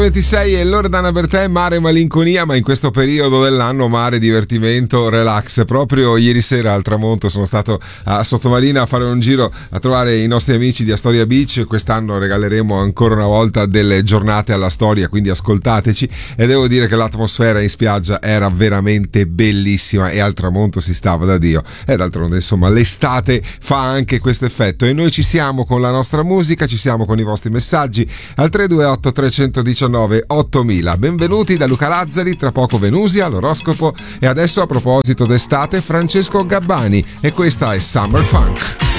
26 è Loredana Bertè, mare malinconia, ma in questo periodo dell'anno mare divertimento, relax. Proprio ieri sera al tramonto sono stato a Sottomarina a fare un giro a trovare i nostri amici di Astoria Beach. Quest'anno regaleremo ancora una volta delle giornate alla storia, quindi ascoltateci, e devo dire che l'atmosfera in spiaggia era veramente bellissima e al tramonto si stava da Dio. E d'altronde insomma l'estate fa anche questo effetto e noi ci siamo con la nostra musica, ci siamo con i vostri messaggi al 328 319 8000. Benvenuti da Luca Lazzari, tra poco Venusia, l'oroscopo, e adesso a proposito d'estate Francesco Gabbani, e questa è Summer Funk.